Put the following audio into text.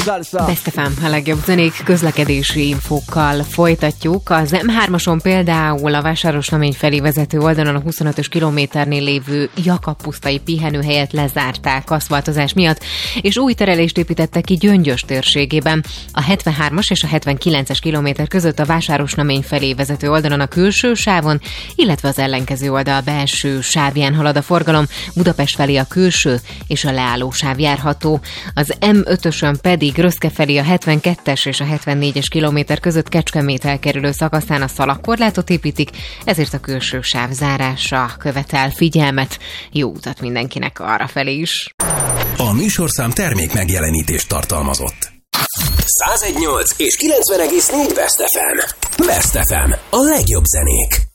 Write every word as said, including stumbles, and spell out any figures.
Best ef em, a legjobb zenék közlekedési infókkal folytatjuk. Az em hármason például a Vásárosnamény felé vezető oldalon a huszonötös kilométernél lévő Jakab-pusztai pihenőhelyet lezárták aszfaltozás miatt, és új terelést építettek ki Gyöngyös térségében. A hetvenhármas és a hetvenkilences kilométer között a Vásárosnamény felé vezető oldalon a külső sávon, illetve az ellenkező oldal belső sávján halad a forgalom, Budapest felé a külső és a leálló sáv járható. Az em ötösön pedig Röszke felé a hetvenkettes és a hetvennégyes kilométer között Kecskemét elkerülő szakaszán a szalagkorlátot építik, ezért a külső sáv zárása követel figyelmet. Jó utat mindenkinek arrafelé is. A műsorszám termék megjelenítést tartalmazott. száz egy egész nyolc és kilencven egész négy Best ef em. Best ef em. A legjobb zenék.